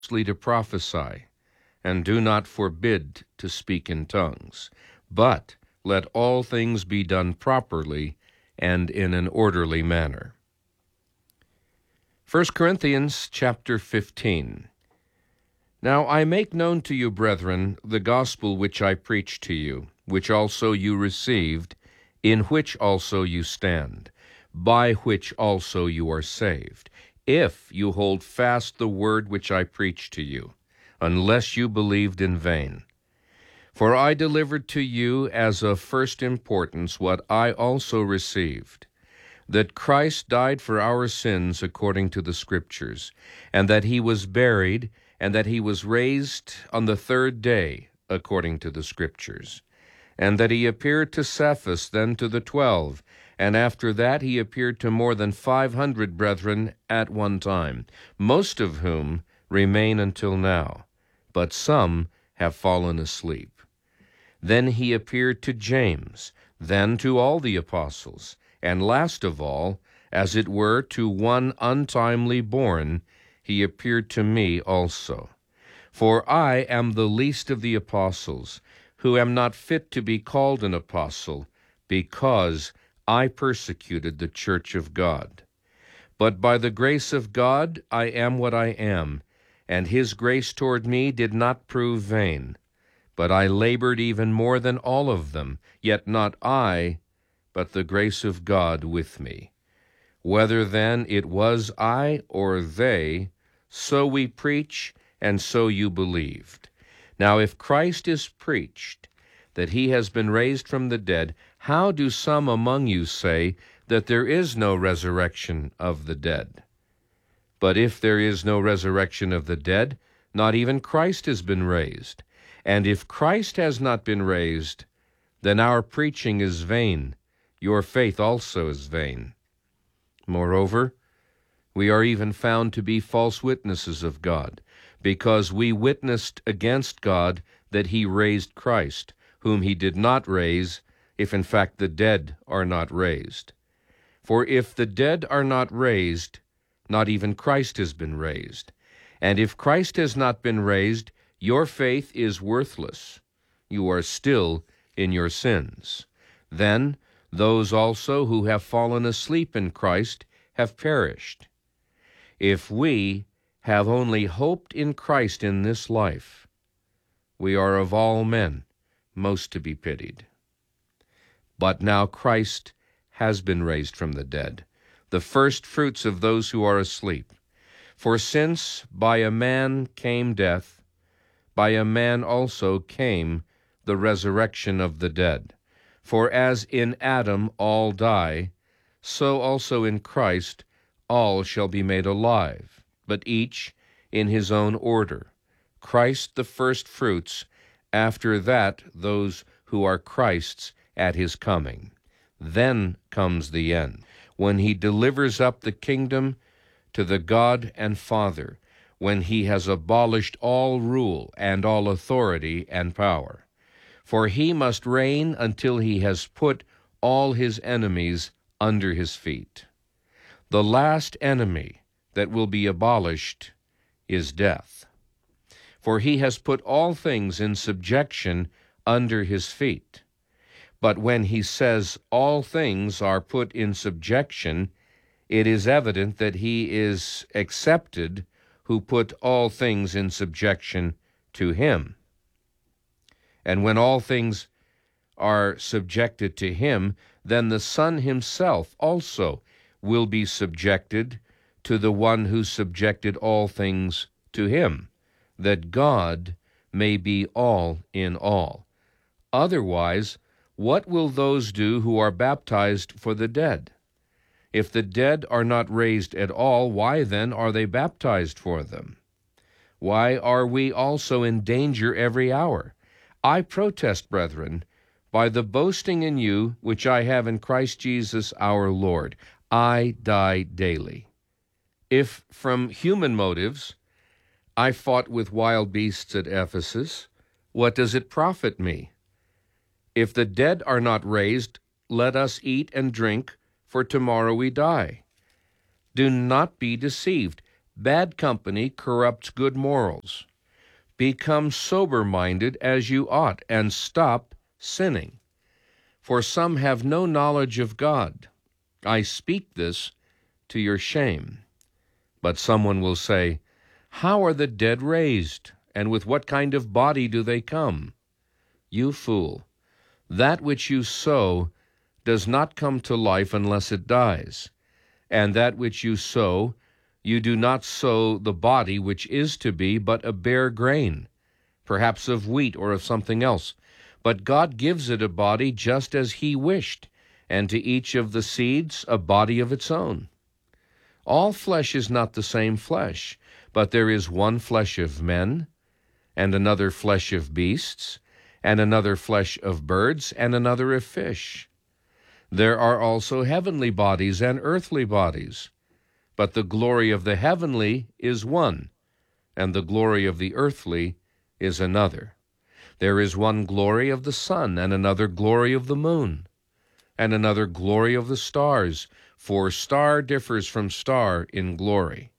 to prophesy, and do not forbid to speak in tongues, but let all things be done properly and in an orderly manner. 1 Corinthians chapter 15. Now I make known to you, brethren, the gospel which I preached to you, which also you received, in which also you stand, by which also you are saved, if you hold fast the word which I preached to you, unless you believed in vain. For I delivered to you as of first importance what I also received, that Christ died for our sins according to the Scriptures, and that he was buried, and that he was raised on the third day according to the Scriptures, and that he appeared to Cephas, then to the 12, and after that he appeared to more than 500 brethren at one time, most of whom remain until now, but some have fallen asleep. Then he appeared to James, then to all the apostles, and last of all, as it were, to one untimely born, he appeared to me also. For I am the least of the apostles, who am not fit to be called an apostle, because I persecuted the church of God. But by the grace of God I am what I am, and his grace toward me did not prove vain. But I labored even more than all of them, yet not I, but the grace of God with me. Whether then it was I or they, so we preach, and so you believed. Now if Christ is preached, that he has been raised from the dead, how do some among you say that there is no resurrection of the dead? But if there is no resurrection of the dead, not even Christ has been raised. And if Christ has not been raised, then our preaching is vain, your faith also is vain. Moreover, we are even found to be false witnesses of God, because we witnessed against God that he raised Christ, whom he did not raise, if in fact the dead are not raised. For if the dead are not raised, not even Christ has been raised. And if Christ has not been raised, your faith is worthless. You are still in your sins. Then those also who have fallen asleep in Christ have perished. If we have only hoped in Christ in this life, we are of all men most to be pitied. But now Christ has been raised from the dead, the first fruits of those who are asleep. For since by a man came death, by a man also came the resurrection of the dead. For as in Adam all die, so also in Christ all shall be made alive, but each in his own order. Christ the first fruits, after that those who are Christ's at his coming. Then comes the end, when he delivers up the kingdom to the God and Father, when he has abolished all rule and all authority and power. For he must reign until he has put all his enemies under his feet. The last enemy that will be abolished is death. For he has put all things in subjection under his feet. But when he says all things are put in subjection, it is evident that he is accepted who put all things in subjection to him. And when all things are subjected to him, then the Son himself also will be subjected to the one who subjected all things to him, that God may be all in all. Otherwise, what will those do who are baptized for the dead? If the dead are not raised at all, why then are they baptized for them? Why are we also in danger every hour? I protest, brethren, by the boasting in you which I have in Christ Jesus our Lord, I die daily. If from human motives I fought with wild beasts at Ephesus, what does it profit me? If the dead are not raised, let us eat and drink, for tomorrow we die. Do not be deceived. Bad company corrupts good morals. Become sober-minded as you ought, and stop sinning. For some have no knowledge of God. I speak this to your shame. But someone will say, how are the dead raised? And with what kind of body do they come? You fool, that which you sow does not come to life unless it dies. And that which you sow, you do not sow the body which is to be, but a bare grain, perhaps of wheat or of something else. But God gives it a body just as he wished, and to each of the seeds a body of its own. All flesh is not the same flesh, but there is one flesh of men, and another flesh of beasts, and another flesh of birds, and another of fish. There are also heavenly bodies and earthly bodies, but the glory of the heavenly is one, and the glory of the earthly is another. There is one glory of the sun, and another glory of the moon, and another glory of the stars, for star differs from star in glory.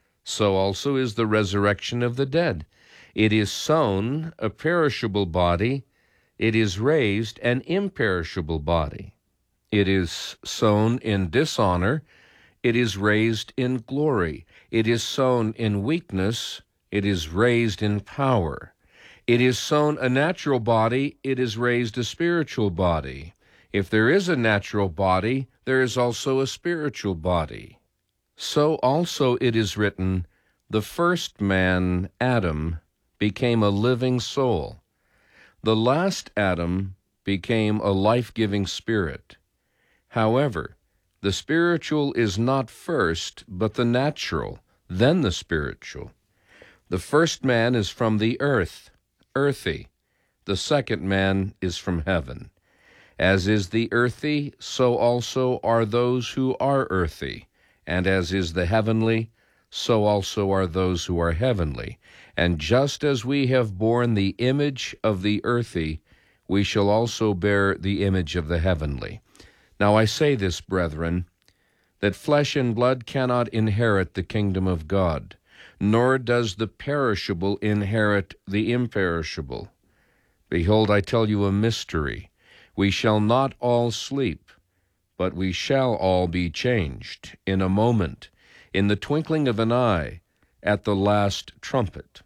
So also is the resurrection of the dead. It is sown a perishable body, it is raised an imperishable body. It is sown in dishonor, it is raised in glory. It is sown in weakness, it is raised in power. It is sown a natural body, it is raised a spiritual body. If there is a natural body, there is also a spiritual body. So also it is written, the first man, Adam, became a living soul. The last Adam became a life-giving spirit. However, the spiritual is not first, but the natural, then the spiritual. The first man is from the earth, earthy. The second man is from heaven. As is the earthy, so also are those who are earthy. And as is the heavenly, so also are those who are heavenly. And just as we have borne the image of the earthy, we shall also bear the image of the heavenly. Now I say this, brethren, that flesh and blood cannot inherit the kingdom of God, nor does the perishable inherit the imperishable. Behold, I tell you a mystery. We shall not all sleep, but we shall all be changed in a moment, in the twinkling of an eye, at the last trumpet.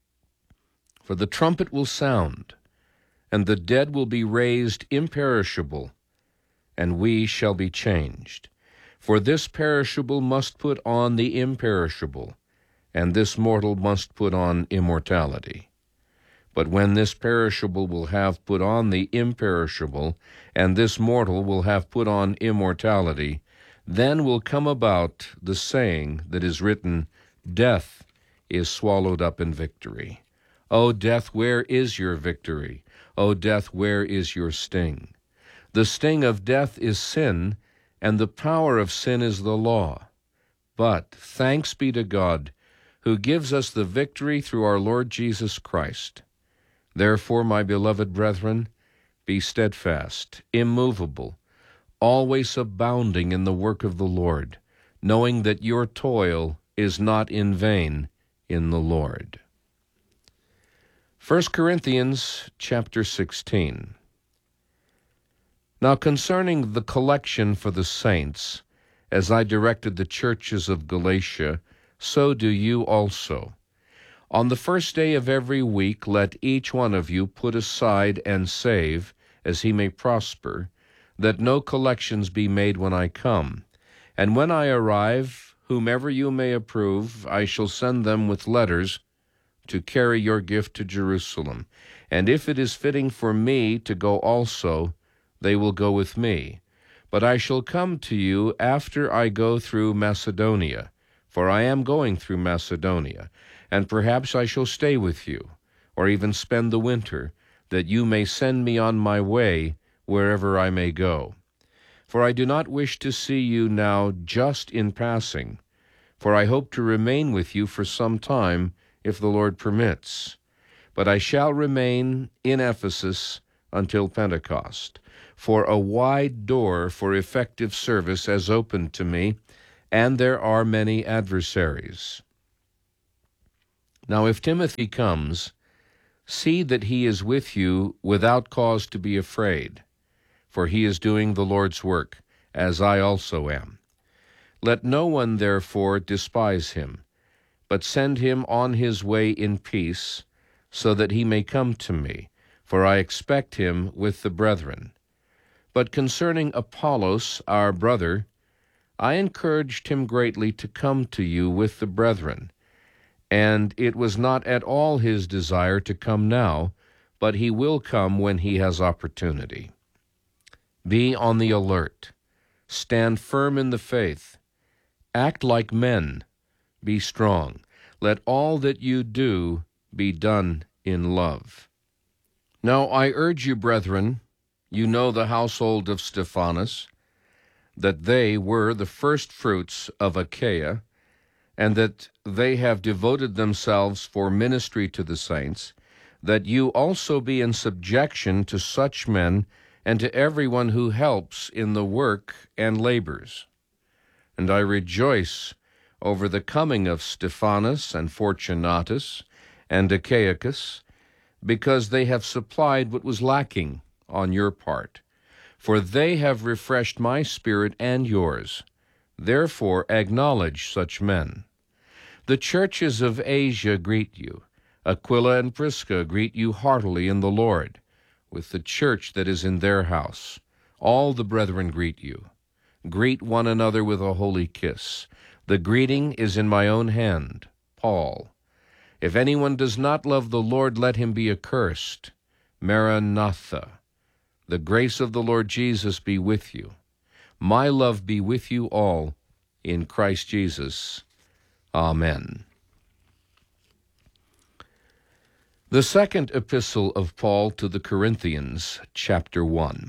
For the trumpet will sound, and the dead will be raised imperishable, and we shall be changed. For this perishable must put on the imperishable, and this mortal must put on immortality. But when this perishable will have put on the imperishable, and this mortal will have put on immortality, then will come about the saying that is written, death is swallowed up in victory. O death, where is your victory? O death, where is your sting? The sting of death is sin, and the power of sin is the law. But thanks be to God, who gives us the victory through our Lord Jesus Christ. Therefore, my beloved brethren, be steadfast, immovable, always abounding in the work of the Lord, knowing that your toil is not in vain in the Lord. 1 Corinthians chapter 16. Now concerning the collection for the saints, as I directed the churches of Galatia, so do you also. On the first day of every week let each one of you put aside and save, as he may prosper, that no collections be made when I come. And when I arrive, whomever you may approve, I shall send them with letters to carry your gift to Jerusalem. And if it is fitting for me to go also, they will go with me. But I shall come to you after I go through Macedonia, for I am going through Macedonia, and perhaps I shall stay with you, or even spend the winter, that you may send me on my way wherever I may go. For I do not wish to see you now just in passing, for I hope to remain with you for some time, if the Lord permits. But I shall remain in Ephesus until Pentecost, for a wide door for effective service has opened to me, and there are many adversaries. Now if Timothy comes, see that he is with you without cause to be afraid, for he is doing the Lord's work, as I also am. Let no one therefore despise him, but send him on his way in peace, so that he may come to me, for I expect him with the brethren. But concerning Apollos, our brother, I encouraged him greatly to come to you with the brethren, and it was not at all his desire to come now, but he will come when he has opportunity. Be on the alert. Stand firm in the faith. Act like men. Be strong. Let all that you do be done in love. Now I urge you, brethren, you know the household of Stephanas, that they were the first fruits of Achaia, and that they have devoted themselves for ministry to the saints, that you also be in subjection to such men and to everyone who helps in the work and labors. And I rejoice over the coming of Stephanas and Fortunatus and Achaicus, because they have supplied what was lacking on your part. For they have refreshed my spirit and yours. Therefore acknowledge such men. The churches of Asia greet you. Aquila and Prisca greet you heartily in the Lord, with the church that is in their house. All the brethren greet you. Greet one another with a holy kiss. The greeting is in my own hand, Paul. If anyone does not love the Lord, let him be accursed. Maranatha. The grace of the Lord Jesus be with you. My love be with you all in Christ Jesus. Amen. The second epistle of Paul to the Corinthians, chapter 1.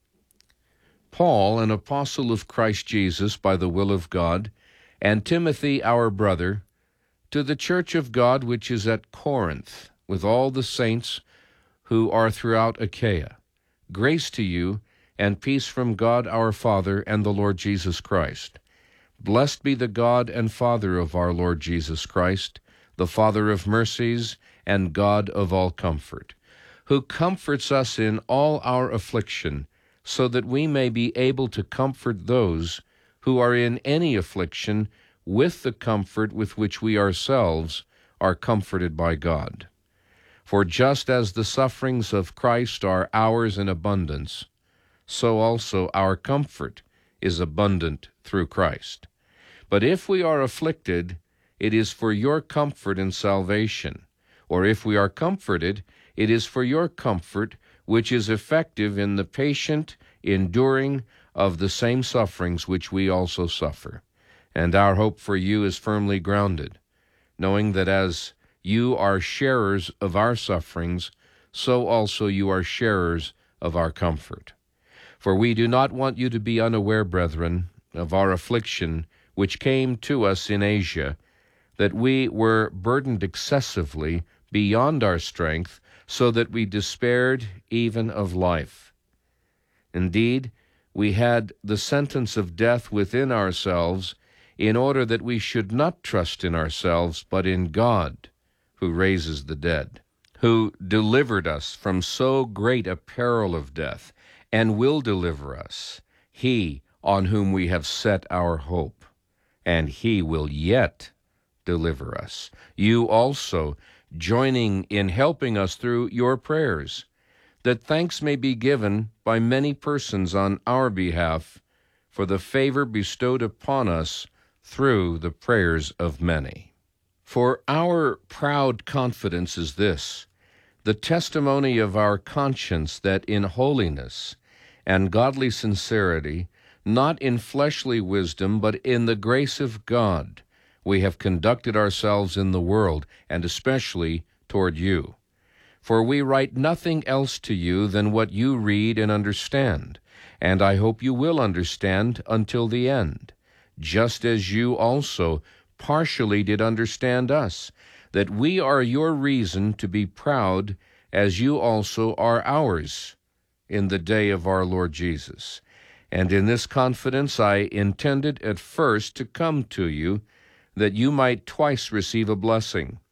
Paul, an apostle of Christ Jesus by the will of God, and Timothy our brother, to the church of God which is at Corinth, with all the saints who are throughout Achaia. Grace to you, and peace from God our Father and the Lord Jesus Christ. Blessed be the God and Father of our Lord Jesus Christ, the Father of mercies and God of all comfort, who comforts us in all our affliction, so that we may be able to comfort those who are in any affliction with the comfort with which we ourselves are comforted by God. For just as the sufferings of Christ are ours in abundance, so also our comfort is abundant through Christ. But if we are afflicted, it is for your comfort and salvation. Or if we are comforted, it is for your comfort, which is effective in the patient enduring of the same sufferings which we also suffer. And our hope for you is firmly grounded, knowing that as you are sharers of our sufferings, so also you are sharers of our comfort. For we do not want you to be unaware, brethren, of our affliction which came to us in Asia, that we were burdened excessively beyond our strength, so that we despaired even of life. Indeed, we had the sentence of death within ourselves, in order that we should not trust in ourselves, but in God, who raises the dead, who delivered us from so great a peril of death, and will deliver us, he on whom we have set our hope, and he will yet deliver us. You also, joining in helping us through your prayers, that thanks may be given by many persons on our behalf for the favor bestowed upon us through the prayers of many. For our proud confidence is this, the testimony of our conscience, that in holiness and godly sincerity, not in fleshly wisdom, but in the grace of God, we have conducted ourselves in the world, and especially toward you. For we write nothing else to you than what you read and understand, and I hope you will understand until the end, just as you also partially did understand us, that we are your reason to be proud, as you also are ours, in the day of our Lord Jesus. And in this confidence I intended at first to come to you, that you might twice receive a blessing.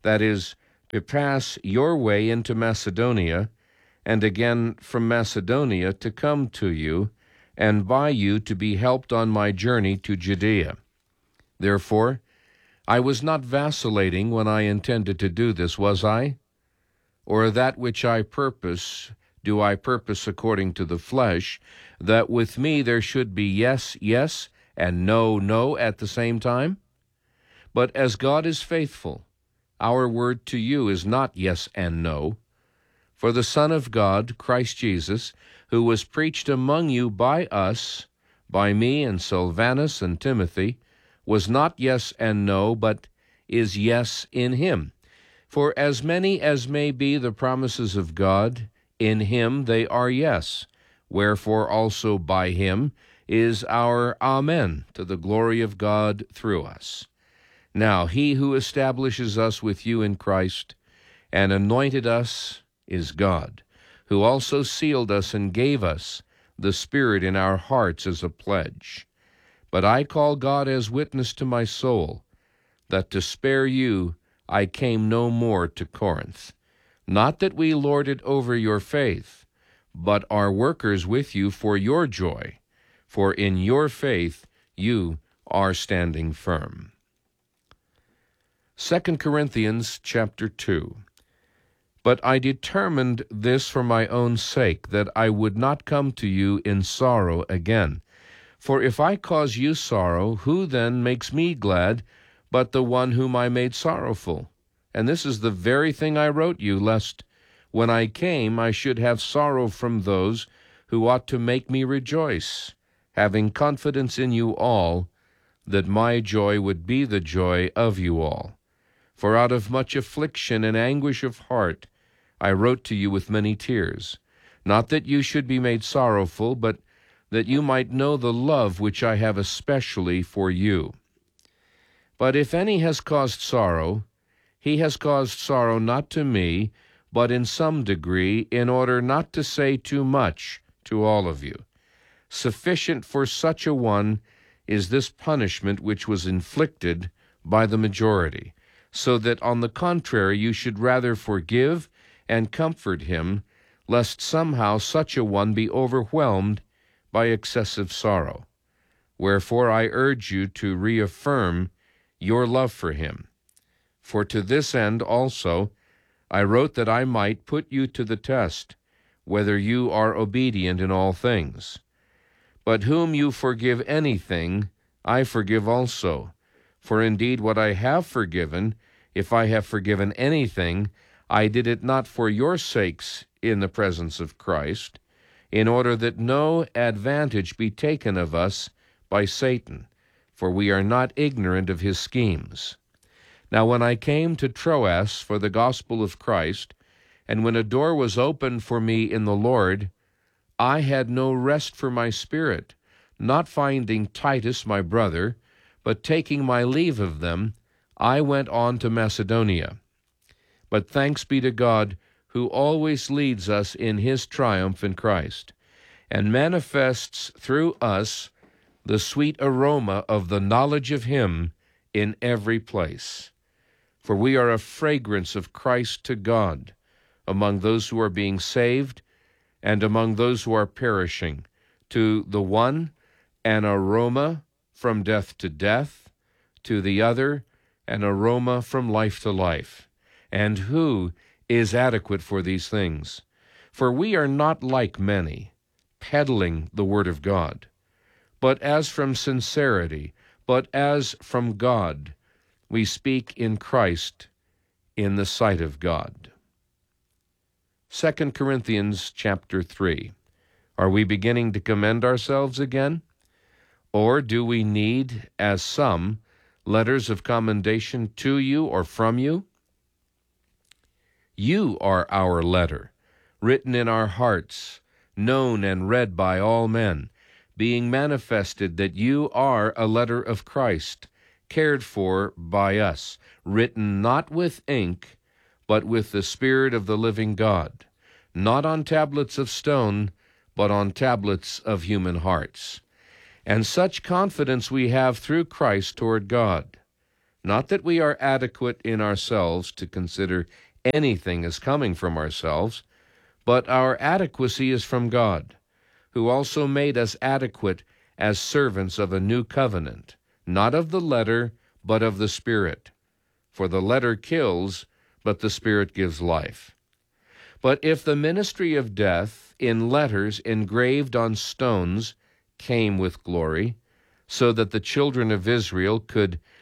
that is, to pass your way into Macedonia, and again from Macedonia to come to you, and by you to be helped on my journey to Judea. Therefore, I was not vacillating when I intended to do this, was I? Or that which I purpose, do I purpose according to the flesh, that with me there should be yes, yes, and no, no at the same time? But as God is faithful, our word to you is not yes and no. For the Son of God, Christ Jesus, who was preached among you by us, by me and Silvanus and Timothy, was not yes and no, but is yes in him. For as many as may be the promises of God, in him they are yes. Wherefore also by him is our Amen, to the glory of God through us. Now he who establishes us with you in Christ and anointed us is God, who also sealed us and gave us the Spirit in our hearts as a pledge. But I call God as witness to my soul, that to spare you I came no more to Corinth. Not that we lord it over your faith, but are workers with you for your joy, for in your faith you are standing firm. 2 Corinthians chapter 2. But I determined this for my own sake, that I would not come to you in sorrow again. For if I cause you sorrow, who then makes me glad but the one whom I made sorrowful? And this is the very thing I wrote you, lest when I came I should have sorrow from those who ought to make me rejoice, having confidence in you all, that my joy would be the joy of you all. For out of much affliction and anguish of heart I wrote to you with many tears, not that you should be made sorrowful, but that you might know the love which I have especially for you. But if any has caused sorrow, he has caused sorrow not to me, but in some degree, in order not to say too much to all of you. Sufficient for such a one is this punishment which was inflicted by the majority, so that on the contrary you should rather forgive and comfort him, lest somehow such a one be overwhelmed by excessive sorrow. Wherefore I urge you to reaffirm your love for him. For to this end also I wrote, that I might put you to the test, whether you are obedient in all things. But whom you forgive anything, I forgive also. For indeed what I have forgiven, if I have forgiven anything, I did it not for your sakes in the presence of Christ, in order that no advantage be taken of us by Satan, for we are not ignorant of his schemes. Now when I came to Troas for the gospel of Christ, and when a door was opened for me in the Lord, I had no rest for my spirit, not finding Titus my brother, but taking my leave of them, I went on to Macedonia. But thanks be to God, who always leads us in his triumph in Christ, and manifests through us the sweet aroma of the knowledge of him in every place. For we are a fragrance of Christ to God, among those who are being saved and among those who are perishing. To the one, an aroma from death to death, to the other, an aroma from life to life. And who is adequate for these things? For we are not like many, peddling the word of God, but as from sincerity, but as from God, we speak in Christ in the sight of God. 2 Corinthians chapter 3. Are we beginning to commend ourselves again? Or do we need, as some, letters of commendation to you or from you? You are our letter, written in our hearts, known and read by all men, being manifested that you are a letter of Christ, cared for by us, written not with ink, but with the Spirit of the living God, not on tablets of stone, but on tablets of human hearts. And such confidence we have through Christ toward God. Not that we are adequate in ourselves to consider anything as coming from ourselves, but our adequacy is from God, who also made us adequate as servants of a new covenant, not of the letter, but of the Spirit. For the letter kills, but the Spirit gives life. But if the ministry of death, in letters engraved on stones, came with glory, so that the children of Israel could